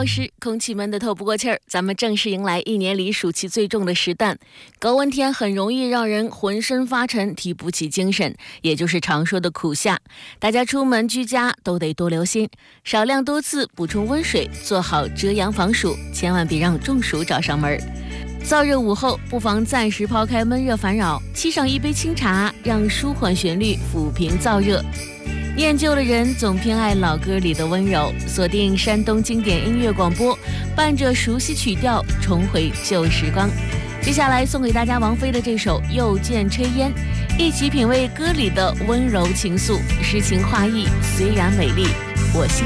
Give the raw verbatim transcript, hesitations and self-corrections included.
小时，空气闷得透不过气儿，咱们正式迎来一年里暑气最重的时段。高温天很容易让人浑身发沉，提不起精神，也就是常说的苦夏。大家出门居家都得多留心，少量多次补充温水，做好遮阳防暑，千万别让中暑找上门。燥热午后，不妨暂时抛开闷热烦扰，沏上一杯清茶，让舒缓旋律抚平燥热。念旧的人总偏爱老歌里的温柔，锁定山东经典音乐广播，伴着熟悉曲调重回旧时光。接下来送给大家王菲的这首《又见炊烟》，一起品味歌里的温柔情愫，诗情画意虽然美丽，我心